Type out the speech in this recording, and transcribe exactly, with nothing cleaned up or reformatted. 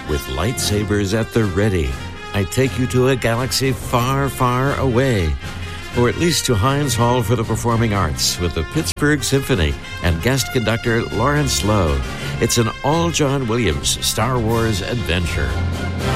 With lightsabers at the ready, I take you to a galaxy far, far away. Or at least to Heinz Hall for the Performing Arts with the Pittsburgh Symphony and guest conductor Lawrence Lowe. It's an all John Williams Star Wars adventure.